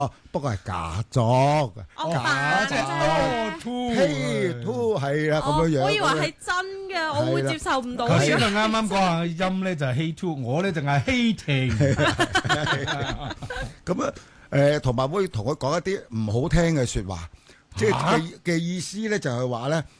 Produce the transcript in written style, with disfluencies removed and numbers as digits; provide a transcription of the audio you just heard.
哦，不過係假作嘅， 假作 Hey to 係啦咁樣樣。 我以為係真嘅，我會接受唔到。 頭先就啱啱講下音咧就係 Hey to，我咧就係 hating。 咁啊同埋會同佢講一啲唔好聽嘅説話，即係嘅意思咧就係話咧